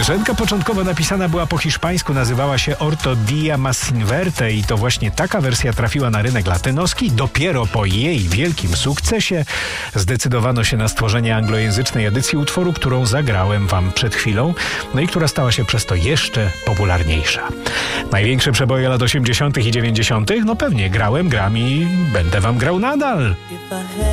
Piosenka początkowo napisana była po hiszpańsku, nazywała się Orto Dia Más Sin Verte i to właśnie taka wersja trafiła na rynek latynoski. Dopiero po jej wielkim sukcesie zdecydowano się na stworzenie anglojęzycznej edycji utworu, którą zagrałem wam przed chwilą, no i która stała się przez to jeszcze popularniejsza. Największe przeboje lat 80. i 90. no pewnie gram i będę wam grał nadal.